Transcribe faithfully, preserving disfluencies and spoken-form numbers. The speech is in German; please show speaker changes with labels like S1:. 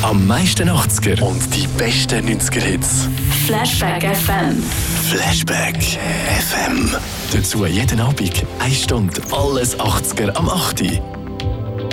S1: Am meisten achtziger und die besten neunziger-Hits.
S2: Flashback F M.
S1: Flashback F M. Dazu jeden Abend eine Stunde alles achtziger am acht Uhr.